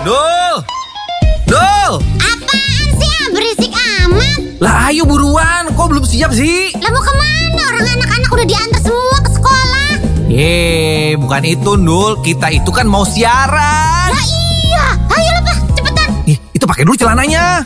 Dul! Dul! Apaan sih berisik amat? Lah ayo buruan, kok belum siap sih? Lah mau kemana? Orang anak-anak udah diantar semua ke sekolah. Bukan itu Dul, kita itu kan mau siaran. Lah iya, ayo lah Pak, cepetan. Itu pakai dulu celananya.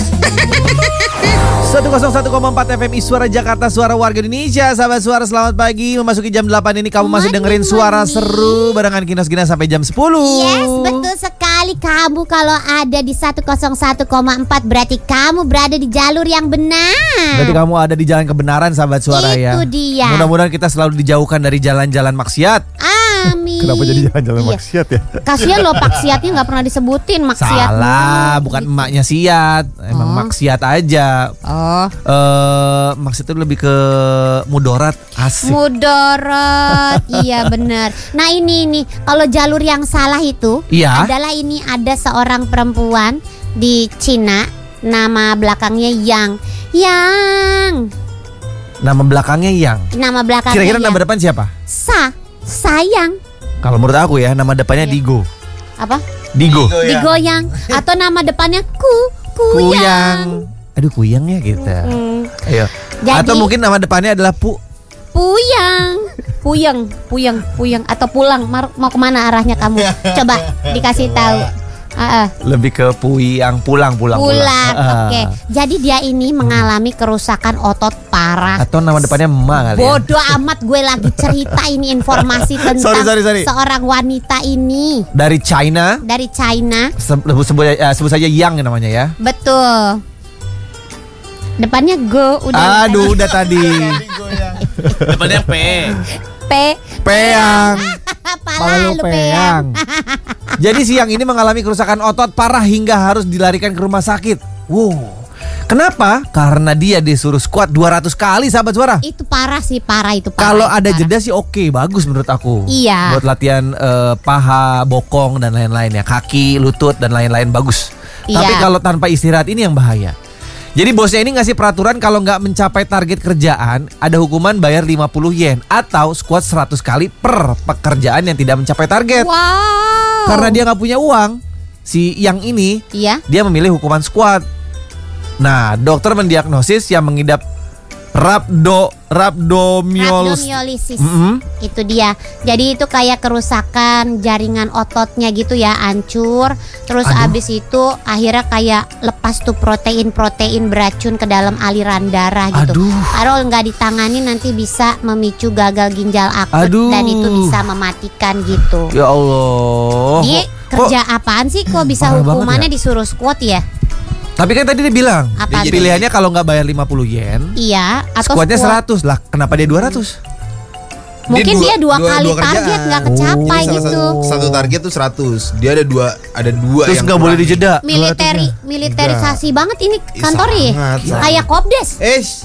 101,4 FM Suara Jakarta, suara warga Indonesia. Sahabat Suara, selamat pagi. Memasuki jam 8 ini kamu masih dengerin suara seru barengan Kinos-Gina sampai jam 10. Yes, betul sekali. Kamu kalau ada di 101,4 berarti kamu berada di jalur yang benar. Berarti kamu ada di jalan kebenaran, sahabat Suara. Itu ya. dia. Mudah-mudahan kita selalu dijauhkan dari jalan-jalan maksiat. Amin. Kenapa jadi jalan-jalan maksiat ya? Kasian loh maksiatnya gak pernah disebutin. Maksiat Salah, bukan gitu. emaknya siat. Emang maksiat aja. Maksud itu lebih ke mudarat. Asik. Mudarat. Iya benar. Nah ini nih, kalau jalur yang salah itu adalah ini, ada seorang perempuan di Cina, nama belakangnya Yang. Nama belakangnya Yang. Nama belakangnya Kira-kira Yang. nama depan siapa? Sayang. Kalau menurut aku ya, nama depannya Digo. Apa? Digo. Digoyang. Atau nama depannya Kuyang. Aduh, Kuyang ya kita. Ayo. Jadi, atau mungkin nama depannya adalah Puyang atau pulang. Mau kemana arahnya kamu? Coba dikasih tahu. Lebih ke pulang. Oke. Jadi dia ini mengalami kerusakan otot parah. Atau nama depannya Emak kali ya. Bodoh amat, gue lagi cerita ini informasi tentang sorry. seorang wanita ini Dari China. Sebut saja Yang namanya ya. Betul. Depannya Go udah. Aduh, udah tadi. Depannya P. Peyang. Pala lu Peyang. Jadi si Yang ini mengalami kerusakan otot parah hingga harus dilarikan ke rumah sakit. Wow. Kenapa? Karena dia disuruh squat 200 kali, sahabat Suara. Itu parah sih, itu. Kalau ada jeda sih oke, bagus menurut aku. Iya. Buat latihan paha, bokong dan lain-lain ya, kaki, lutut dan lain-lain bagus. Iya. Tapi kalau tanpa istirahat ini yang bahaya. Jadi bosnya ini ngasih peraturan kalau nggak mencapai target kerjaan, ada hukuman bayar 50 yen atau squat 100 kali per pekerjaan yang tidak mencapai target. Wow. Karena dia nggak punya uang, si Yang ini, dia memilih hukuman squat. Nah, dokter mendiagnosis yang mengidap rhabdomyolysis. Itu dia. Jadi itu kayak kerusakan jaringan ototnya gitu ya, hancur. Terus abis itu akhirnya kayak lepas tuh protein beracun ke dalam aliran darah gitu. Kalau nggak ditangani nanti bisa memicu gagal ginjal akut dan itu bisa mematikan gitu. Ya Allah. Dia kerja apaan sih kok bisa hukumannya disuruh squat ya? Tapi kan tadi dia bilang pilihannya kalau nggak bayar 50 yen, atau squatnya 100 lah. Kenapa dia 200? Mungkin dia dua kali target nggak kecapai gitu. Satu target tuh 100. Dia ada dua terus nggak boleh dijeda. Militerisasi banget ini kantornya. Kayak Kopdes.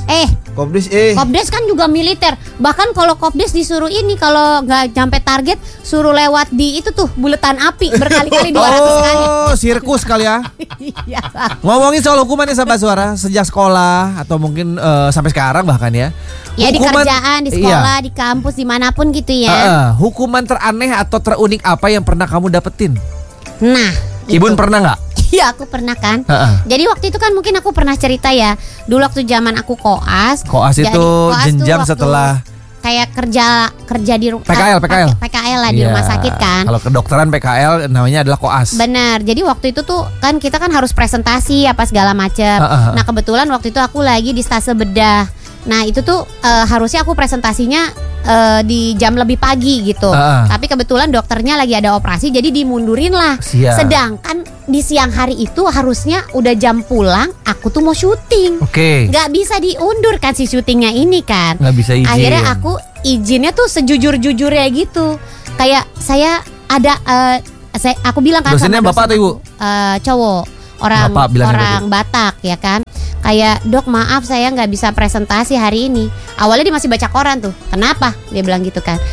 Kopdes kan juga militer. Bahkan kalau Kopdes disuruh ini, kalau nggak sampai target suruh lewat di itu tuh buletan api berkali-kali 200 kali. Sirkus kali ya. Ngomongin soal hukuman nih sahabat Suara, sejak sekolah atau mungkin sampai sekarang bahkan ya. Ya di kerjaan, di sekolah, di kampus, dimanapun gitu ya. Hukuman teraneh atau terunik apa yang pernah kamu dapetin? Nah, Ibun pernah nggak? Iya, aku pernah kan. Jadi waktu itu kan mungkin aku pernah cerita ya. Dulu waktu zaman aku koas. Koas itu jenjang setelah kayak kerja di PKL lah di rumah sakit kan. Kalau kedokteran PKL namanya adalah koas. Benar. Jadi waktu itu tuh kan kita kan harus presentasi apa segala macam. Nah kebetulan waktu itu aku lagi di stase bedah. Nah itu tuh harusnya aku presentasinya di jam lebih pagi gitu. Tapi kebetulan dokternya lagi ada operasi, jadi dimundurin lah. Sedangkan di siang hari itu harusnya udah jam pulang, aku tuh mau syuting. Gak bisa diundur kan si syutingnya ini kan. Gak bisa izin. Akhirnya aku izinnya tuh sejujur-jujurnya gitu. Kayak saya ada aku bilang kan dosennya sama bapak atau ibu? Cowok. Orang Batak ya kan. Kayak, dok maaf saya gak bisa presentasi hari ini. Awalnya dia masih baca koran tuh. Kenapa? Dia bilang gitu kan.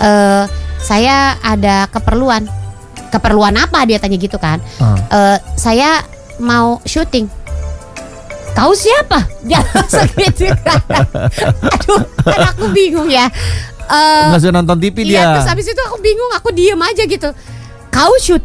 Saya ada keperluan. Keperluan apa? Dia tanya gitu kan. Saya mau syuting. Kau siapa? Dia langsung gitu kan. Aduh, kan aku bingung ya. Nggak sudah nonton TV dia. Terus abis itu aku bingung, aku diem aja gitu. Kau syuting?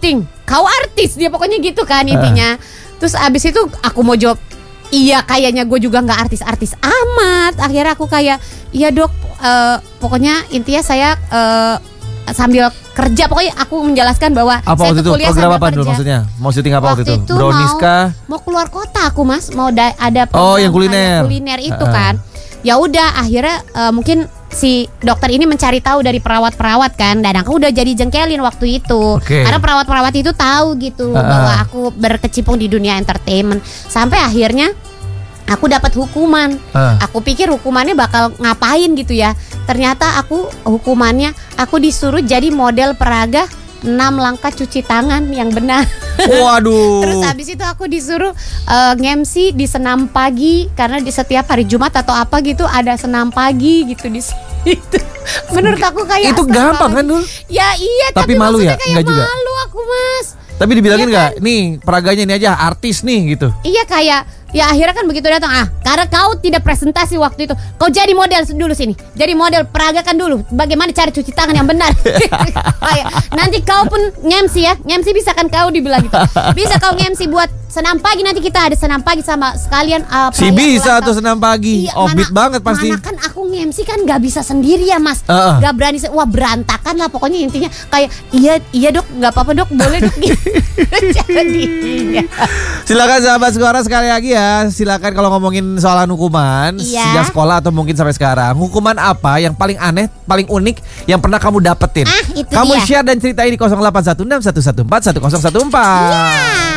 kau artis, dia pokoknya gitu kan intinya. Terus abis itu aku mau jawab, iya kayaknya gue juga gak artis-artis amat. Akhirnya aku kayak, iya dok, pokoknya intinya saya sambil kerja. Pokoknya aku menjelaskan bahwa apa saya waktu itu kuliah program sambil apa kerja. dulu maksudnya? Mau syuting apa waktu itu? Mau, Brownies kah? mau keluar kota aku mas, mau ada program yang kuliner. kayak kuliner itu kan. Ya udah akhirnya mungkin si dokter ini mencari tahu dari perawat-perawat kan, dan aku udah jadi jengkelin waktu itu. Karena perawat-perawat itu tahu gitu bahwa aku berkecimpung di dunia entertainment. Sampai akhirnya aku dapat hukuman. Aku pikir hukumannya bakal ngapain gitu ya. Ternyata hukumannya aku disuruh jadi model peraga 6 langkah cuci tangan yang benar. Waduh. Terus habis itu aku disuruh nge-MC di senam pagi, karena di setiap hari Jumat atau apa gitu ada senam pagi gitu di situ. Menurut aku kayak itu gampang kan Dul? Ya iya, tapi malu ya? Kayak enggak juga. Malu aku mas. Tapi dibilangin iya nggak? Kan? Nih peraganya ini aja artis nih gitu. Iya kayak. Ya akhirnya kan begitu datang, karena kau tidak presentasi waktu itu, kau jadi model dulu sini. Jadi model peragakan dulu bagaimana cara cuci tangan yang benar. Nanti kau pun nge-MC ya. Nge-MC bisa kan kau dibilang gitu. Bisa kau nge-MC buat senam pagi, nanti kita ada senam pagi sama sekalian si bisa tuh senam pagi. Iya, obit banget pasti. Mana kan aku nge-MC kan gak bisa sendiri ya mas. Gak berani, wah berantakan lah pokoknya intinya. Kayak iya dok, gak apa-apa dok, boleh dok. Jadinya. Silakan sahabat Suara sekali lagi ya. Silakan kalau ngomongin soalan hukuman sejak sekolah atau mungkin sampai sekarang. Hukuman apa yang paling aneh, paling unik yang pernah kamu dapetin? Itu kamu dia. share dan ceritain di 081611141014. Ya.